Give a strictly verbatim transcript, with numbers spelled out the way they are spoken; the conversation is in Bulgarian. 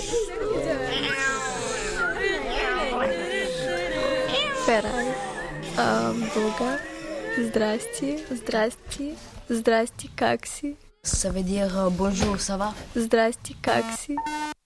Ферай. А, Булгар. Здрасти. Здрасти. Здрасти, как си? Ça veut dire euh, bonjour, ça va? Здрасти, как си?